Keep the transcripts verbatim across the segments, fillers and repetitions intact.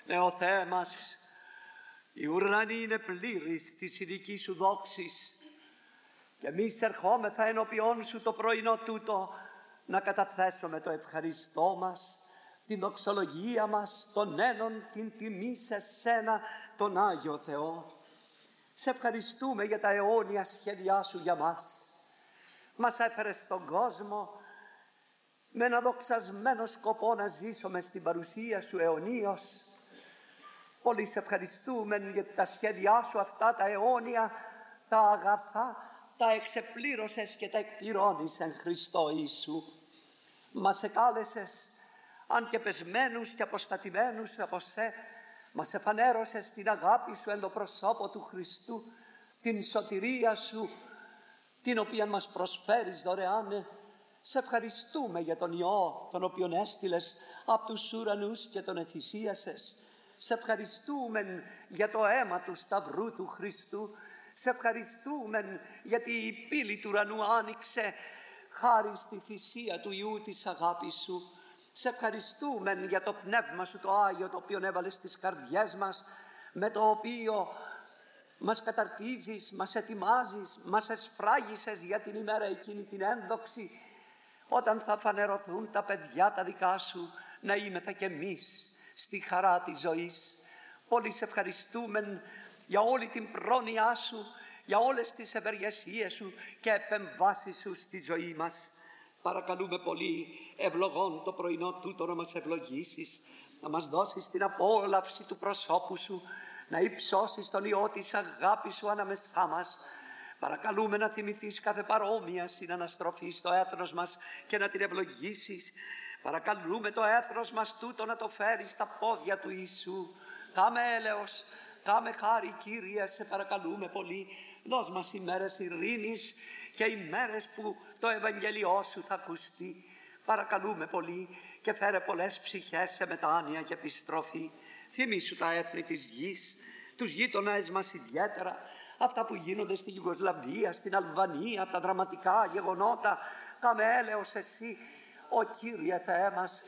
Ναι, ο Θεέ μας, η ουρανή είναι πλήρης της ειδικής σου δόξης και εμείς ερχόμεθα ενώπιόν σου το πρωινό τούτο να καταθέσουμε το ευχαριστώ μας, την δοξολογία μας, τον ένων, την τιμή σε σένα, τον Άγιο Θεό. Σε ευχαριστούμε για τα αιώνια σχέδιά σου για μας. Μας έφερες στον κόσμο με ένα δοξασμένο σκοπό να ζήσουμε στην παρουσία σου αιωνίως. Πολύ σε ευχαριστούμε για τα σχέδιά σου αυτά τα αιώνια, τα αγαθά, τα εξεπλήρωσες και τα εκπληρώνεις εν Χριστώ Ιησού. Μας εκάλεσες, αν και πεσμένους και αποστατημένους από σε, μας εφανέρωσες την αγάπη σου εν το προσώπο του Χριστού, την σωτηρία σου, την οποία μας προσφέρεις δωρεάν. Σε ευχαριστούμε για τον Υιό, τον οποίον έστειλες από τους ουρανούς και τον εθυσίασες. Σε ευχαριστούμε για το αίμα του Σταυρού του Χριστού. Σε ευχαριστούμε γιατί η πύλη του ουρανού άνοιξε χάρη στη θυσία του Υιού της αγάπης σου. Σε ευχαριστούμε για το Πνεύμα σου το Άγιο, το οποίο έβαλες στις καρδιές μας, με το οποίο μας καταρτίζεις, μας ετοιμάζεις, μας εσφράγισες για την ημέρα εκείνη την ένδοξη, όταν θα φανερωθούν τα παιδιά τα δικά σου, να είμεθα κι εμείς στη χαρά της ζωής. Πολύ σε ευχαριστούμε για όλη την πρόνοιά σου, για όλες τις ευεργεσίες σου και επεμβάσεις σου στη ζωή μας. Παρακαλούμε πολύ, ευλογών το πρωινό τούτο να μας ευλογήσεις, να μας δώσεις την απόλαυση του προσώπου σου, να υψώσεις τον Υιό της αγάπης σου ανάμεσά μας. Παρακαλούμε να θυμηθείς κάθε παρόμοια συναναστροφή στο έθνος μας και να την ευλογήσεις. Παρακαλούμε το έθνος μας τούτο να το φέρεις στα πόδια του Ιησού. Κάμε έλεος, κάμε χάρη, Κύριε, σε παρακαλούμε πολύ. Δώσ' μας ημέρες ειρήνης και ημέρες που το Ευαγγέλιό σου θα ακουστεί. Παρακαλούμε πολύ και φέρε πολλές ψυχές σε μετάνοια και επιστροφή. Θυμήσου τα έθνη της γης, τους γείτονές μας ιδιαίτερα, αυτά που γίνονται στη Ιουγκοσλαβία, στην Αλβανία, τα δραματικά γεγονότα. Κάμε έλεος εσύ, ο Κύριε Θεέ μας.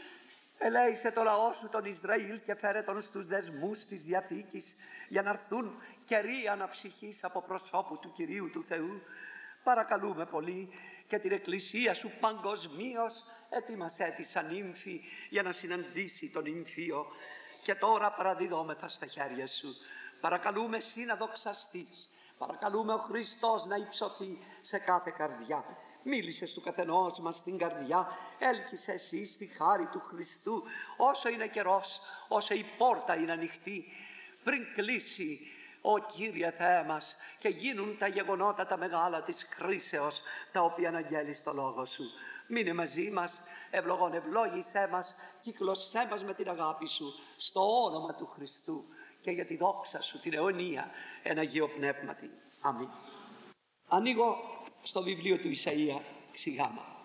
Ελέησε το λαό σου τον Ισραήλ και φέρε τον στους δεσμούς της Διαθήκης, για να έρθουν καιροί αναψυχής από προσώπου του Κυρίου του Θεού. Παρακαλούμε πολύ και την Εκκλησία σου παγκοσμίως ετοίμασέ τη σαν νύμφη για να συναντήσει τον νυμφίο. Και τώρα παραδιδόμεθα στα χέρια σου. Παρακαλούμε εσύ να δοξαστείς. Παρακαλούμε ο Χριστός να υψωθεί σε κάθε καρδιά. Μίλησε του καθενός μας στην καρδιά. Έλκυσε εσύ στη χάρη του Χριστού, όσο είναι καιρός, όσο η πόρτα είναι ανοιχτή, πριν κλείσει, ο Κύριε Θεέ μας, και γίνουν τα γεγονότα τα μεγάλα της κρίσεως, τα οποία αναγγέλει στο λόγο σου. Μείνε μαζί μας, ευλογών ευλόγησέ μας, κύκλωσέ μας με την αγάπη σου, στο όνομα του Χριστού και για τη δόξα σου την αιωνία εν Αγίο Πνεύματι. Αμήν. Ανοίγω στο βιβλίο του Ισαΐα, Ξηγάμα.